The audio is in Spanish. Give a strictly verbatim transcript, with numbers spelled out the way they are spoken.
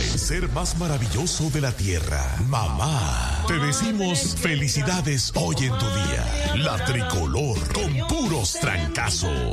el ser más maravilloso de la tierra, mamá. Te decimos felicidades hoy en tu día. La tricolor con puros trancazos.